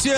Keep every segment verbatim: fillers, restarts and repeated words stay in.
Corinthians.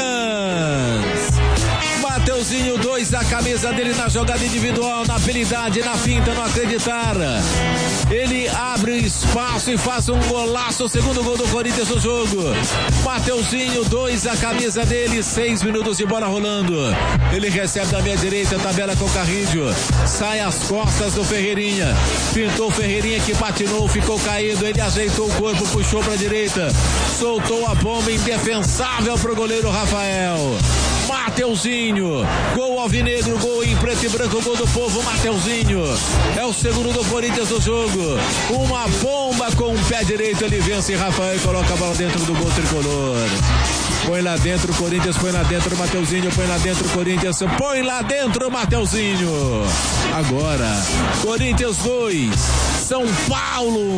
Mateuzinho, dois, a camisa dele na jogada individual, na habilidade, na finta, no acreditar. Ele abre o espaço e faz um golaço, o segundo gol do Corinthians no jogo. Mateuzinho, dois, a camisa dele, seis minutos de bola rolando. Ele recebe da meia direita, tabela com o Carrillo, sai às costas do Ferreirinha, pintou o Ferreirinha que patinou, ficou caído, ele ajeitou o corpo, puxou pra direita, soltou a bomba indefensável pro goleiro Rafael. Mateuzinho, gol alvinegro, gol em preto e branco, gol do povo. Mateuzinho é o segundo do Corinthians do jogo, uma bomba com o pé direito, ele vence Rafael e coloca a bola dentro do gol tricolor. Põe lá dentro, Corinthians, põe lá dentro, Mateuzinho, põe lá dentro, Corinthians, põe lá dentro, Mateuzinho. Agora, Corinthians dois, São Paulo.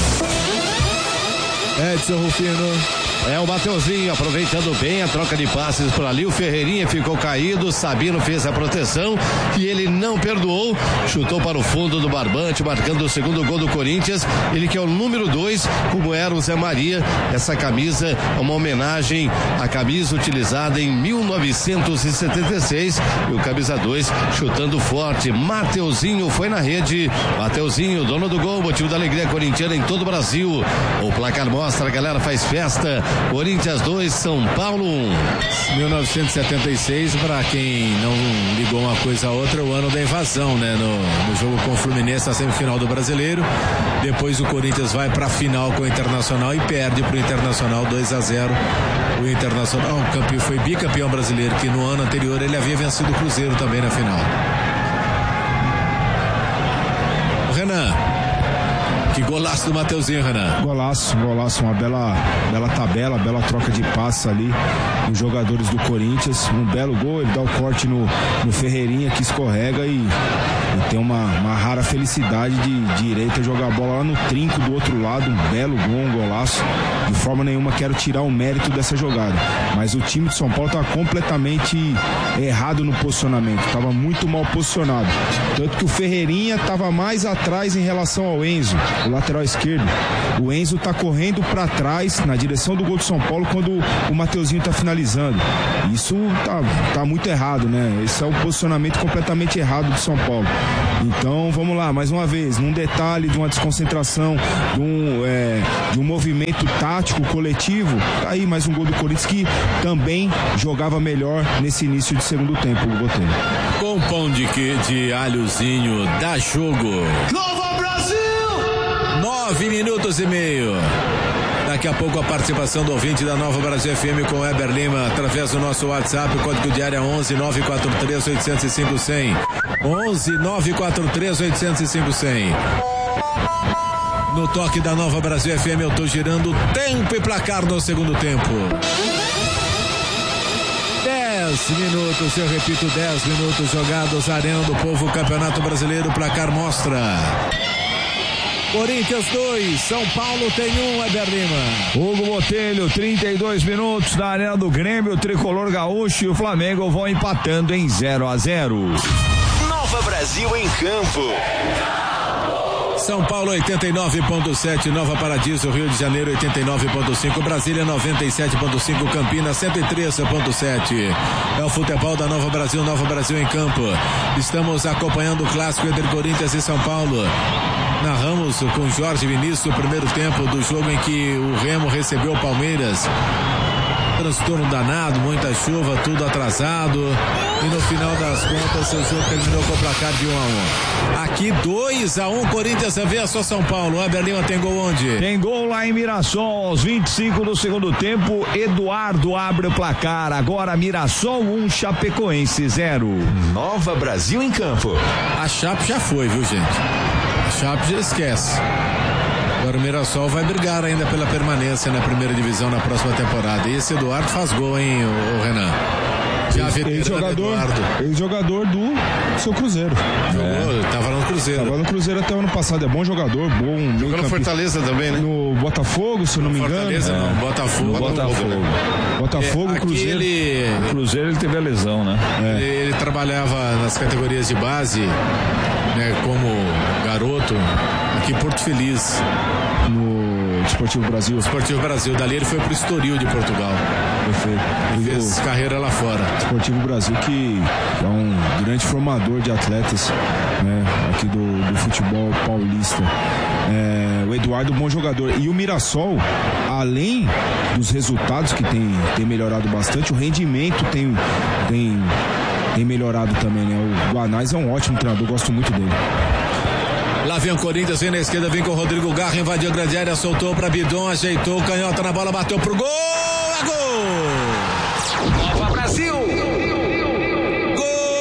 Edson Rufino. É o Mateuzinho aproveitando bem a troca de passes por ali. O Ferreirinha ficou caído, Sabino fez a proteção e ele não perdoou, chutou para o fundo do barbante, marcando o segundo gol do Corinthians. Ele que é o número dois, como era o Zé Maria. Essa camisa é uma homenagem à camisa utilizada em mil novecentos e setenta e seis. E o camisa dois chutando forte. Mateuzinho foi na rede. Mateuzinho, dono do gol, motivo da alegria corintiana em todo o Brasil. O placar mostra, a galera faz festa. Corinthians dois, São Paulo um. mil novecentos e setenta e seis, para quem não ligou uma coisa a outra, é o ano da invasão, né? No, no jogo com o Fluminense, na semifinal do Brasileiro. Depois o Corinthians vai para a final com o Internacional e perde para o Internacional dois a zero. O Internacional o campeão, foi bicampeão brasileiro, que no ano anterior ele havia vencido o Cruzeiro também na final. Renan, que golaço do Mateuzinho, Renan. Golaço, golaço, uma bela, bela tabela, bela troca de passes ali dos jogadores do Corinthians. Um belo gol, ele dá o corte no, no Ferreirinha que escorrega e, e tem uma, uma rara felicidade de, de direita jogar a bola lá no trinco do outro lado. Um belo gol, um golaço. De forma nenhuma quero tirar o mérito dessa jogada, mas o time de São Paulo estava completamente errado no posicionamento, estava muito mal posicionado. Tanto que o Ferreirinha estava mais atrás em relação ao Enzo, o lateral esquerdo. O Enzo tá correndo para trás na direção do gol de São Paulo quando o Mateuzinho tá finalizando. Isso tá, tá muito errado, né? Esse é o posicionamento completamente errado do São Paulo. Então vamos lá, mais uma vez, num detalhe de uma desconcentração, de um, é, de um movimento tático coletivo, tá aí mais um gol do Corinthians que também jogava melhor nesse início de segundo tempo, o Botelho. Com pão de, que, de alhozinho, dá jogo. Nova Brasil! Nove minutos e meio. Daqui a pouco a participação do ouvinte da Nova Brasil F M com o Eber Lima através do nosso WhatsApp, o código de área onze nove quatro três oito zero cinco zero zero. onze nove quatro três oito zero cinco zero zero. No toque da Nova Brasil F M eu tô girando tempo e placar no segundo tempo. dez minutos, eu repito, dez minutos jogados, Arena do Povo, Campeonato Brasileiro, placar mostra Corinthians dois, São Paulo tem um, Eber Lima. Hugo Botelho, trinta e dois minutos na Arena do Grêmio, o Tricolor Gaúcho e o Flamengo vão empatando em zero a zero. Nova Brasil em campo. São Paulo oitenta e nove ponto sete, Nova Paradiso, Rio de Janeiro oitenta e nove ponto cinco, Brasília noventa e sete ponto cinco, Campinas cento e três ponto sete. É o futebol da Nova Brasil, Nova Brasil em campo. Estamos acompanhando o clássico entre Corinthians e São Paulo. Narramos com Jorge Vinícius o primeiro tempo do jogo em que o Remo recebeu o Palmeiras. Transtorno danado, muita chuva, tudo atrasado. E no final das contas, o jogo terminou com o placar de um a um. Aqui dois a um, Corinthians vence São Paulo. O Eber Lima tem gol onde? Tem gol lá em Mirassol, aos vinte e cinco do segundo tempo. Eduardo abre o placar. Agora Mirassol um, Chapecoense zero. Nova Brasil em campo. A Chape já foi, viu, gente? A Chape já esquece. Agora o Mirassol vai brigar ainda pela permanência na primeira divisão na próxima temporada. E esse Eduardo faz gol, hein, o, o Renan? Já Ex-jogador, ex-jogador do seu Cruzeiro. Jogou, é. Tava no Cruzeiro. Tava no Cruzeiro até o ano passado. É bom jogador, bom. Jogou no Fortaleza também, né? No Botafogo, se eu não me engano. Fortaleza, é. não. Botafogo. No Botafogo. Botafogo, é, Cruzeiro. Ele, o Cruzeiro ele teve a lesão, né? É. Ele, ele trabalhava nas categorias de base, né, como garoto, aqui em Porto Feliz. No Desportivo Brasil. Desportivo Brasil, dali ele foi pro Estoril de Portugal. Perfeito. Ele fez o... carreira lá fora. Desportivo Brasil que é um grande formador de atletas, né, aqui do, do futebol paulista. É, o Eduardo, bom jogador. E o Mirassol, além dos resultados que tem, tem melhorado bastante, o rendimento tem, tem, tem melhorado também, né? O Guanais é um ótimo treinador, gosto muito dele. Lá vem o Corinthians, vem na esquerda, vem com o Rodrigo Garra, invadiu a grande área, soltou para Bidon, ajeitou, canhota na bola, bateu pro gol, é gol!